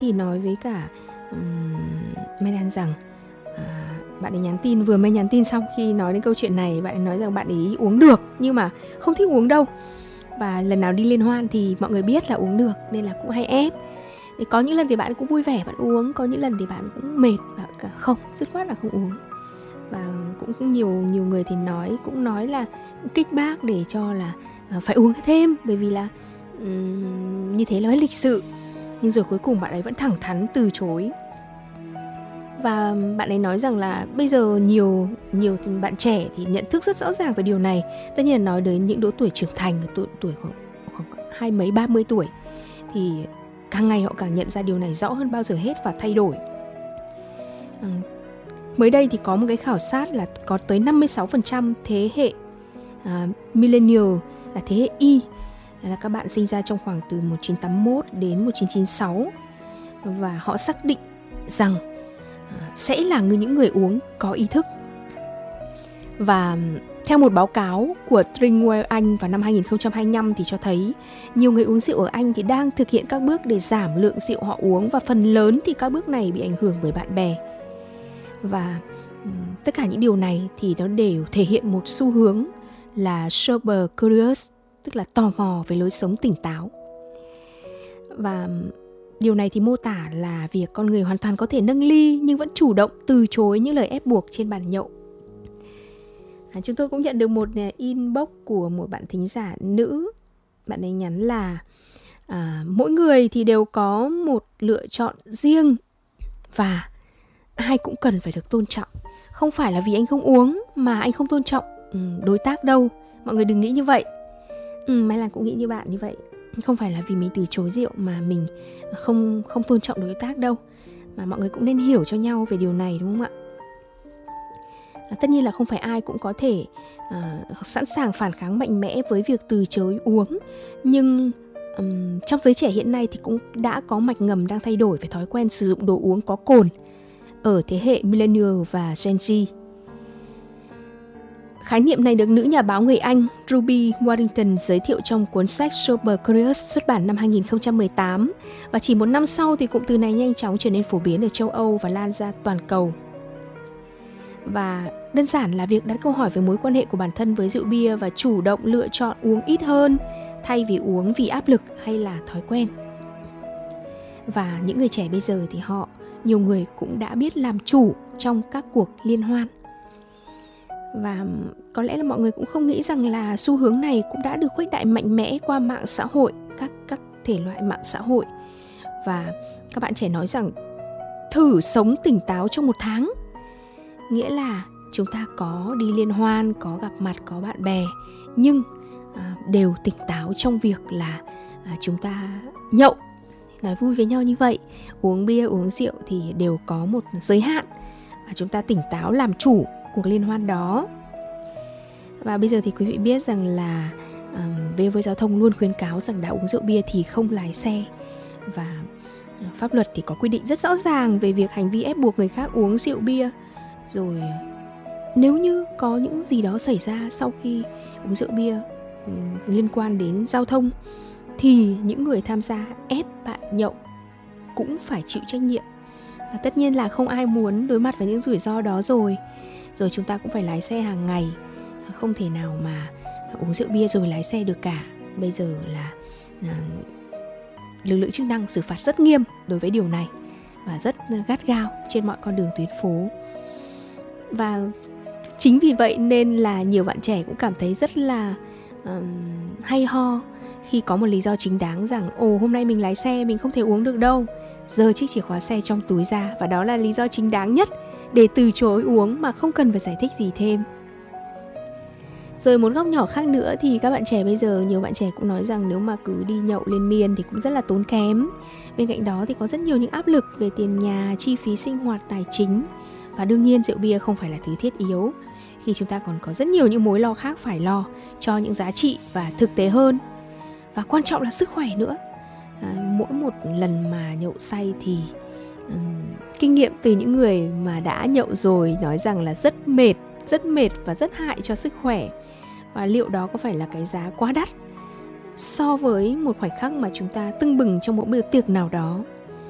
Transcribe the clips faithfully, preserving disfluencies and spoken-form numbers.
thì nói với cả um, Mai Lan rằng à, bạn ấy nhắn tin, vừa mới nhắn tin xong khi nói đến câu chuyện này, bạn ấy nói rằng bạn ấy uống được nhưng mà không thích uống đâu. Và lần nào đi liên hoan thì mọi người biết là uống được nên là cũng hay ép. Thì có những lần thì bạn cũng vui vẻ bạn uống, có những lần thì bạn cũng mệt và không, dứt khoát là không uống. Và cũng nhiều nhiều người thì nói cũng nói là kích bác để cho là uh, phải uống thêm, bởi vì là um, như thế là hết lịch sự. Nhưng rồi cuối cùng bạn ấy vẫn thẳng thắn từ chối. Và bạn ấy nói rằng là bây giờ nhiều nhiều bạn trẻ thì nhận thức rất rõ ràng về điều này. Tất nhiên là nói đến những độ tuổi trưởng thành, tuổi, tuổi khoảng, khoảng hai mấy ba mươi tuổi thì càng ngày họ càng nhận ra điều này rõ hơn bao giờ hết và thay đổi. Ừ. Mới đây thì có một cái khảo sát là có tới năm mươi sáu phần trăm thế hệ uh, millennial là thế hệ Y, là các bạn sinh ra trong khoảng từ một nghìn chín trăm tám mươi mốt đến một nghìn chín trăm chín mươi sáu, và họ xác định rằng uh, sẽ là người những người uống có ý thức. Và theo một báo cáo của Trinwell Anh vào năm hai nghìn không trăm hai mươi lăm thì cho thấy nhiều người uống rượu ở Anh thì đang thực hiện các bước để giảm lượng rượu họ uống, và phần lớn thì các bước này bị ảnh hưởng bởi bạn bè. Và um, tất cả những điều này thì nó đều thể hiện một xu hướng là sober curious, tức là tò mò về lối sống tỉnh táo. Và điều này thì mô tả là việc con người hoàn toàn có thể nâng ly nhưng vẫn chủ động từ chối những lời ép buộc trên bàn nhậu. À, chúng tôi cũng nhận được một inbox của một bạn thính giả nữ. Bạn ấy nhắn là à, mỗi người thì đều có một lựa chọn riêng và ai cũng cần phải được tôn trọng. Không phải là vì anh không uống mà anh không tôn trọng ừ, đối tác đâu. Mọi người đừng nghĩ như vậy. ừ, Mai Lan cũng nghĩ như bạn như vậy. Không phải là vì mình từ chối rượu mà mình không, không tôn trọng đối tác đâu. Mà mọi người cũng nên hiểu cho nhau về điều này, đúng không ạ? À, tất nhiên là không phải ai cũng có thể à, sẵn sàng phản kháng mạnh mẽ với việc từ chối uống. Nhưng um, trong giới trẻ hiện nay thì cũng đã có mạch ngầm đang thay đổi về thói quen sử dụng đồ uống có cồn ở thế hệ Millennial và Gen Z. Khái niệm này được nữ nhà báo người Anh Ruby Warrington giới thiệu trong cuốn sách Sober Curious xuất bản năm hai nghìn không trăm mười tám, và chỉ một năm sau thì cụm từ này nhanh chóng trở nên phổ biến ở châu Âu và lan ra toàn cầu. Và đơn giản là việc đặt câu hỏi về mối quan hệ của bản thân với rượu bia và chủ động lựa chọn uống ít hơn thay vì uống vì áp lực hay là thói quen. Và những người trẻ bây giờ thì họ, nhiều người cũng đã biết làm chủ trong các cuộc liên hoan. Và có lẽ là mọi người cũng không nghĩ rằng là xu hướng này cũng đã được khuếch đại mạnh mẽ qua mạng xã hội, các, các thể loại mạng xã hội. Và các bạn trẻ nói rằng thử sống tỉnh táo trong một tháng. Nghĩa là chúng ta có đi liên hoan, có gặp mặt, có bạn bè, nhưng à, đều tỉnh táo trong việc là à, chúng ta nhậu, nói vui với nhau như vậy. Uống bia, uống rượu thì đều có một giới hạn, và chúng ta tỉnh táo làm chủ cuộc liên hoan đó. Và bây giờ thì quý vị biết rằng là um, vê o vê Giao thông luôn khuyến cáo rằng đã uống rượu bia thì không lái xe. Và uh, pháp luật thì có quy định rất rõ ràng về việc hành vi ép buộc người khác uống rượu bia. Rồi nếu như có những gì đó xảy ra sau khi uống rượu bia um, liên quan đến giao thông thì những người tham gia ép bạn nhậu cũng phải chịu trách nhiệm. Và tất nhiên là không ai muốn đối mặt với những rủi ro đó rồi. Rồi chúng ta cũng phải lái xe hàng ngày, không thể nào mà uống rượu bia rồi lái xe được cả. Bây giờ là uh, lực lượng chức năng xử phạt rất nghiêm đối với điều này và rất gắt gao trên mọi con đường tuyến phố. Và chính vì vậy nên là nhiều bạn trẻ cũng cảm thấy rất là um, hay ho khi có một lý do chính đáng rằng ồ, hôm nay mình lái xe mình không thể uống được đâu, giơ chiếc chìa khóa xe trong túi ra, và đó là lý do chính đáng nhất để từ chối uống mà không cần phải giải thích gì thêm. Rồi một góc nhỏ khác nữa thì các bạn trẻ bây giờ, nhiều bạn trẻ cũng nói rằng nếu mà cứ đi nhậu liên miên thì cũng rất là tốn kém. Bên cạnh đó thì có rất nhiều những áp lực về tiền nhà, chi phí sinh hoạt, tài chính. Và đương nhiên rượu bia không phải là thứ thiết yếu, khi chúng ta còn có rất nhiều những mối lo khác phải lo cho những giá trị và thực tế hơn. Và quan trọng là sức khỏe nữa. à, Mỗi một lần mà nhậu say thì um, kinh nghiệm từ những người mà đã nhậu rồi nói rằng là rất mệt, rất mệt và rất hại cho sức khỏe. Và liệu đó có phải là cái giá quá đắt so với một khoảnh khắc mà chúng ta tưng bừng trong một bữa tiệc nào đó?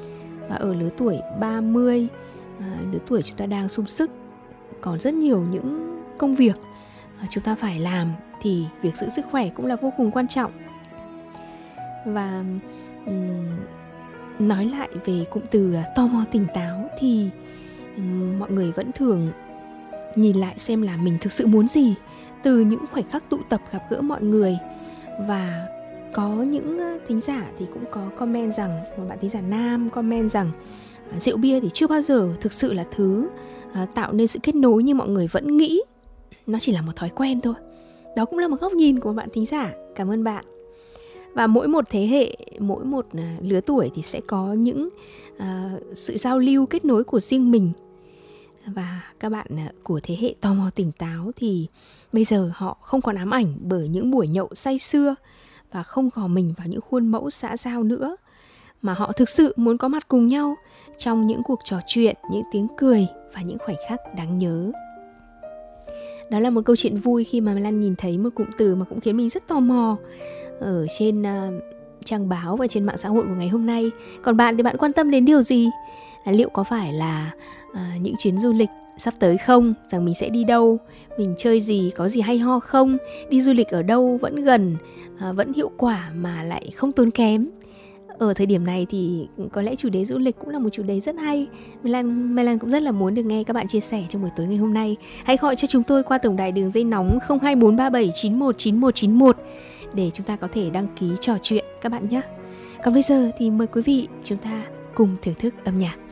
và ở lứa tuổi ba mươi, à, lứa tuổi chúng ta đang sung sức, còn rất nhiều những công việc chúng ta phải làm, thì việc giữ sức khỏe cũng là vô cùng quan trọng. Và um, nói lại về cụm từ tò mò tỉnh táo thì um, mọi người vẫn thường nhìn lại xem là mình thực sự muốn gì từ những khoảnh khắc tụ tập gặp gỡ mọi người. Và có những thính giả thì cũng có comment rằng, một bạn thính giả nam comment rằng rượu bia thì chưa bao giờ thực sự là thứ uh, tạo nên sự kết nối như mọi người vẫn nghĩ. Nó chỉ là một thói quen thôi. Đó cũng là một góc nhìn của bạn thính giả. Cảm ơn bạn. Và mỗi một thế hệ, mỗi một uh, lứa tuổi thì sẽ có những uh, sự giao lưu kết nối của riêng mình. Và các bạn uh, của thế hệ tò mò tỉnh táo thì bây giờ họ không còn ám ảnh bởi những buổi nhậu say sưa và không gò mình vào những khuôn mẫu xã giao nữa, mà họ thực sự muốn có mặt cùng nhau trong những cuộc trò chuyện, những tiếng cười và những khoảnh khắc đáng nhớ. Đó là một câu chuyện vui khi mà Lan nhìn thấy một cụm từ mà cũng khiến mình rất tò mò ở trên uh, trang báo và trên mạng xã hội của ngày hôm nay. Còn bạn thì bạn quan tâm đến điều gì? À, liệu có phải là uh, những chuyến du lịch sắp tới không? Rằng mình sẽ đi đâu? Mình chơi gì? Có gì hay ho không? Đi du lịch ở đâu vẫn gần, uh, vẫn hiệu quả mà lại không tốn kém? Ở thời điểm này thì có lẽ chủ đề du lịch cũng là một chủ đề rất hay. Mai Lan, Mai Lan cũng rất là muốn được nghe các bạn chia sẻ trong buổi tối ngày hôm nay. Hãy gọi cho chúng tôi qua tổng đài đường dây nóng không hai bốn ba bảy chín một chín một chín một để chúng ta có thể đăng ký trò chuyện các bạn nhé. Còn bây giờ thì mời quý vị chúng ta cùng thưởng thức âm nhạc.